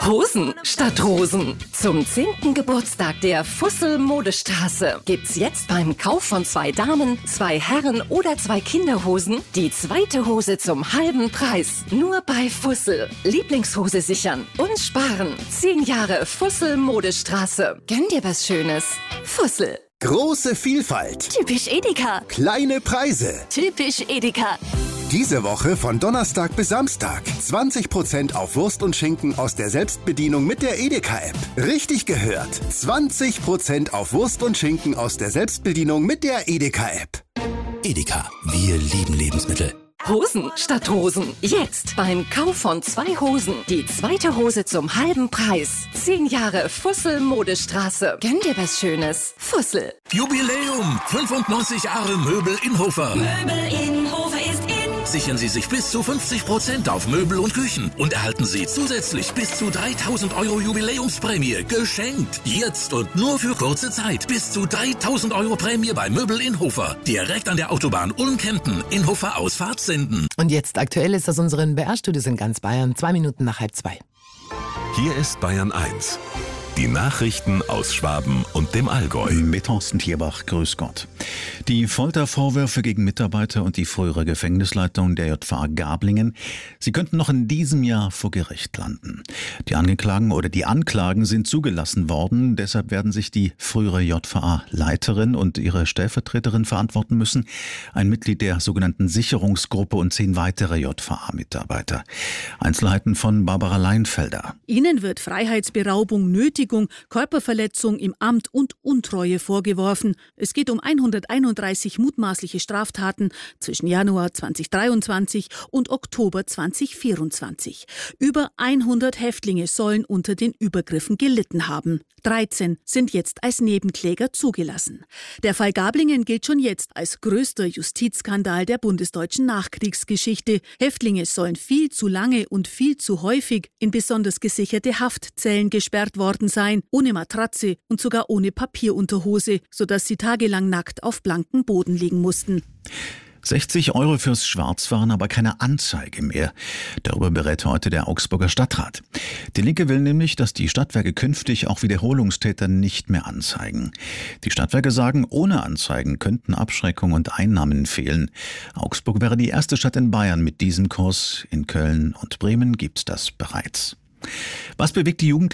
Hosen statt Rosen. Zum 10. Geburtstag der Fussel Modestraße gibt's jetzt beim Kauf von 2 Damen, 2 Herren oder 2 Kinderhosen die zweite Hose zum halben Preis. Nur bei Fussel. Lieblingshose sichern und sparen. 10 Jahre Fussel Modestraße. Gönn dir was Schönes. Fussel. Große Vielfalt. Typisch Edeka. Kleine Preise. Typisch Edeka. Diese Woche von Donnerstag bis Samstag 20% auf Wurst und Schinken aus der Selbstbedienung mit der Edeka-App. Richtig gehört. 20% auf Wurst und Schinken aus der Selbstbedienung mit der Edeka-App. Edeka, wir lieben Lebensmittel. Hosen statt Rosen. Jetzt beim Kauf von 2 Hosen die zweite Hose zum halben Preis. 10 Jahre Fussel Modestraße. Gönn dir was Schönes. Fussel. Jubiläum! 95 Jahre Möbel Inhofer. Möbel Inhofer ist in. Sichern Sie sich bis zu 50% auf Möbel und Küchen und erhalten Sie zusätzlich bis zu 3.000 € Jubiläumsprämie geschenkt. Jetzt und nur für kurze Zeit. Bis zu 3.000 € Prämie bei Möbel Inhofer. Direkt an der Autobahn Ulm-Kempten. Inhofer Ausfahrt Senden. Und jetzt aktuell ist aus unseren BR-Studios in ganz Bayern. 2 Minuten nach 1:30. Hier ist Bayern 1. Die Nachrichten aus Schwaben und dem Allgäu. Mit Thorsten Tierbach, grüß Gott. Die Foltervorwürfe gegen Mitarbeiter und die frühere Gefängnisleitung der JVA Gablingen, sie könnten noch in diesem Jahr vor Gericht landen. Die Anklagen sind zugelassen worden, deshalb werden sich die frühere JVA-Leiterin und ihre Stellvertreterin verantworten müssen, ein Mitglied der sogenannten Sicherungsgruppe und 10 weitere JVA-Mitarbeiter. Einzelheiten von Barbara Leinfelder. Ihnen wird Freiheitsberaubung, Nötigung, Körperverletzung im Amt und Untreue vorgeworfen. Es geht um 131 mutmaßliche Straftaten zwischen Januar 2023 und Oktober 2024. Über 100 Häftlinge sollen unter den Übergriffen gelitten haben. 13 sind jetzt als Nebenkläger zugelassen. Der Fall Gablingen gilt schon jetzt als größter Justizskandal der bundesdeutschen Nachkriegsgeschichte. Häftlinge sollen viel zu lange und viel zu häufig in besonders gesicherte Haftzellen gesperrt worden sein, ohne Matratze und sogar ohne Papierunterhose, sodass sie tagelang nackt auf blankem Boden liegen mussten. 60 € fürs Schwarzfahren, aber keine Anzeige mehr. Darüber berät heute der Augsburger Stadtrat. Die Linke will nämlich, dass die Stadtwerke künftig auch Wiederholungstäter nicht mehr anzeigen. Die Stadtwerke sagen, ohne Anzeigen könnten Abschreckung und Einnahmen fehlen. Augsburg wäre die erste Stadt in Bayern mit diesem Kurs. In Köln und Bremen gibt's das bereits. Was bewegt die Jugendlichen?